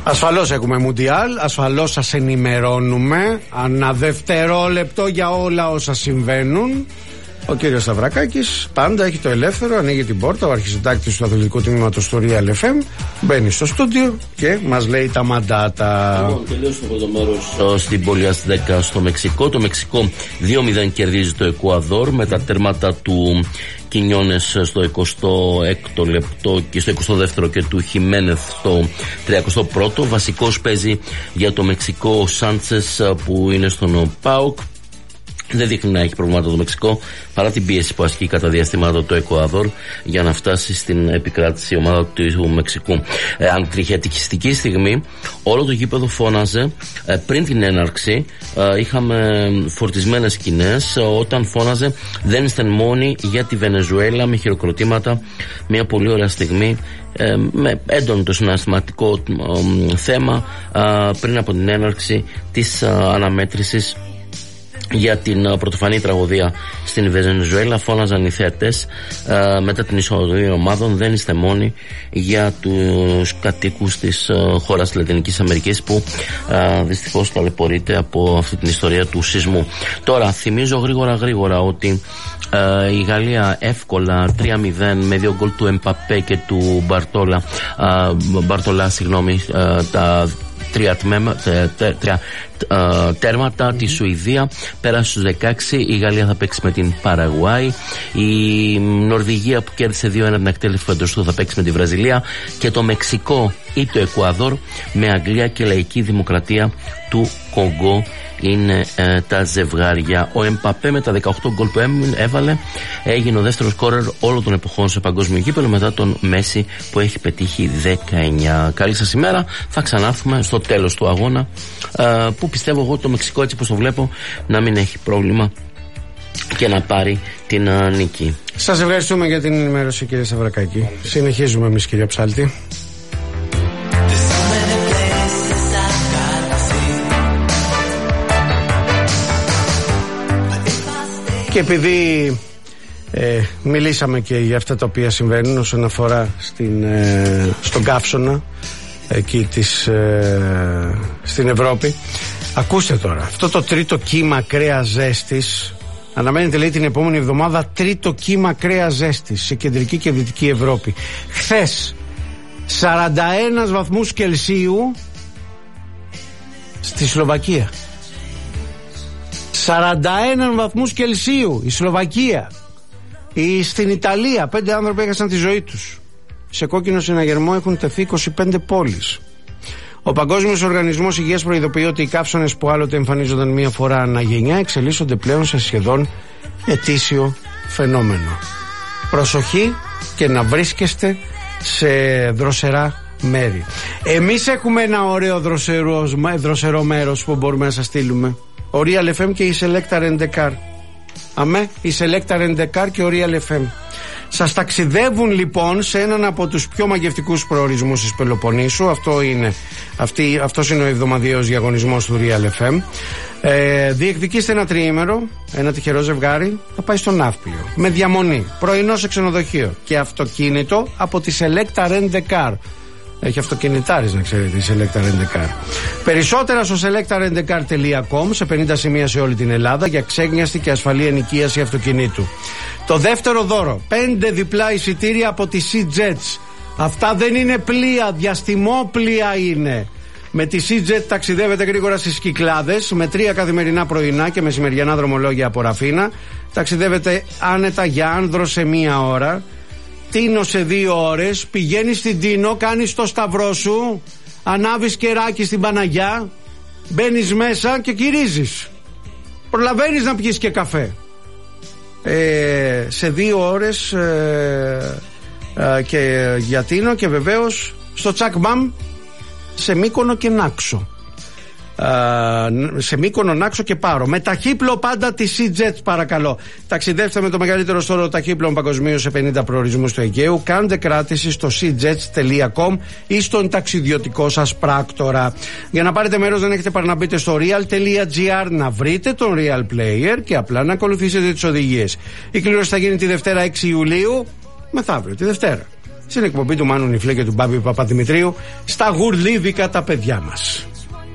Ασφαλώς έχουμε Μουντιάλ, ασφαλώς σας ενημερώνουμε ανά δευτερόλεπτο για όλα όσα συμβαίνουν. Ο κύριος Σταυρακάκης πάντα έχει το ελεύθερο, ανοίγει την πόρτα, ο αρχισυντάκτης του αθλητικού τμήματος του Real FM μπαίνει στο στούντιο και μας λέει τα μαντάτα. Τελείωσε το πρώτο μέρος στην πόλη Αστέκα στο Μεξικό. Το Μεξικό 2-0 κερδίζει το Εκουαδόρ με τα τέρματα του Κινιόνες στο 26ο λεπτό και στο 22ο και του Χιμένεθ στο 31ο. Βασικός παίζει για το Μεξικό ο Σάντσες που είναι στον ΠΑΟΚ. Δεν δείχνει να έχει προβλήματα το Μεξικό παρά την πίεση που ασκεί κατά διαστημάτων το Εκουαδόρ για να φτάσει στην επικράτηση η ομάδα του Μεξικού. Αντριχιατικιστική στιγμή, όλο το γήπεδο φώναζε πριν την έναρξη. Είχαμε φορτισμένες σκηνές όταν φώναζε «Δεν είστε μόνοι για τη Βενεζουέλα» με χειροκροτήματα. Μια πολύ ωραία στιγμή με έντονο το συναισθηματικό θέμα πριν από την έναρξη της αναμέτρησης για την πρωτοφανή τραγωδία στην Βενεζουέλα. Φώναζαν οι θεατές μετά την εισοδία ομάδων «Δεν είστε μόνοι» για τους κατοίκους της χώρας της Λατινικής Αμερικής που δυστυχώς ταλαιπωρείται από αυτή την ιστορία του σεισμού. Τώρα θυμίζω γρήγορα ότι η Γαλλία εύκολα 3-0 με 2 γκολ του Εμπαπέ και του Μπαρτολά, τα τρία τέρματα. Τη Σουηδία πέρασε στους 16. Η Γαλλία θα παίξει με την Παραγουάη. Η Νορβηγία που κέρδισε 2-1 την εκτέλεση του Φεντοστού θα παίξει με τη Βραζιλία. Και το Μεξικό ή το Εκουαδόρ με Αγγλία και Λαϊκή Δημοκρατία του Κονγκό είναι τα ζευγάρια. Ο Εμπαπέ με τα 18 γκολ που έβαλε έγινε ο δεύτερος σκόρερ όλων των εποχών σε παγκόσμιο γήπεδο μετά τον Μέση που έχει πετύχει 19. Καλή σας ημέρα. Θα ξανάρθουμε στο τέλος του αγώνα που πιστεύω εγώ το Μεξικό, έτσι πως το βλέπω, να μην έχει πρόβλημα και να πάρει την νίκη. Σας ευχαριστούμε για την ενημέρωση, κύριε Σταυρακάκη. Συνεχίζουμε εμείς, κύριε Ψάλτη. Και επειδή μιλήσαμε και για αυτά τα οποία συμβαίνουν όσον αφορά στον καύσωνα εκεί στην Ευρώπη, ακούστε τώρα, αυτό το τρίτο κύμα κρέας ζέστης αναμένεται, λέει, την επόμενη εβδομάδα, τρίτο κύμα κρέας ζέστης σε κεντρική και δυτική Ευρώπη. Χθες 41 βαθμούς Κελσίου στη Σλοβακία. 41 βαθμούς Κελσίου η Σλοβακία. Στην Ιταλία 5 άνθρωποι έχασαν τη ζωή τους. Σε κόκκινο συναγερμό έχουν τεθεί 25 πόλεις. Ο Παγκόσμιος Οργανισμός Υγείας προειδοποιεί ότι οι καύσωνες που άλλοτε εμφανίζονταν μία φορά ανά γενιά εξελίσσονται πλέον σε σχεδόν ετήσιο φαινόμενο. Προσοχή και να βρίσκεστε σε δροσερά μέρη. Εμείς έχουμε ένα ωραίο δροσερό μέρος που μπορούμε να σας στείλουμε. Ο Real FM και η Selecta Rent-A-Car. Αμέ, η Selecta Rent-A-Car και ο Real FM. Σας ταξιδεύουν λοιπόν σε έναν από τους πιο μαγευτικούς προορισμούς της Πελοποννήσου. Αυτός είναι ο εβδομαδιαίος διαγωνισμός του Real FM. Διεκδικήστε ένα τριήμερο, ένα τυχερό ζευγάρι θα πάει στο Ναύπλιο με διαμονή, πρωινό σε ξενοδοχείο και αυτοκίνητο από τη Selecta Rent-A-Car. Έχει αυτοκινητάρις, να ξέρετε, η Selecta Rent-A-Car. Περισσότερα στο selectarentcar.com, σε 50 σημεία σε όλη την Ελλάδα, για ξέγνιαστη και ασφαλή ενοικίαση αυτοκινήτου. Το δεύτερο δώρο, 5 διπλά εισιτήρια από τη Sea-Jets. Αυτά δεν είναι πλοία, διαστημόπλοια είναι. Με τη Sea-Jet ταξιδεύετε γρήγορα στις Κυκλάδες, με 3 καθημερινά πρωινά και μεσημεριανά δρομολόγια από Ραφίνα. Ταξιδεύετε άνετα για Άνδρο σε 1 ώρα. Τίνο σε 2 ώρες, πηγαίνεις στην Τίνο, κάνεις το σταυρό σου, ανάβεις κεράκι στην Παναγιά, μπαίνεις μέσα και κυρίζεις. Προλαβαίνεις να πιεις και καφέ. Σε 2 ώρες και για Τίνο και βεβαίως στο Τσακμπάμ σε Μύκονο και Νάξο. Σε Μύκονο, Νάξο και Πάρο. Με ταχύπλο πάντα τη Sea-Jets, παρακαλώ. Ταξιδεύστε με το μεγαλύτερο στόλο ταχύπλων παγκοσμίως σε 50 προορισμούς του Αιγαίου. Κάντε κράτηση στο seajets.com ή στον ταξιδιωτικό σας πράκτορα. Για να πάρετε μέρος δεν έχετε παρά να μπείτε στο real.gr, να βρείτε τον Real Player και απλά να ακολουθήσετε τις οδηγίες. Η κλήρωση θα γίνει τη Δευτέρα 6 Ιουλίου, μεθαύριο, τη Δευτέρα. στην εκπομπή του Μάνου Νιφλέ και του Μπάμπη Παπαδημητρίου, στα γουρλίδικα τα παιδιά μας.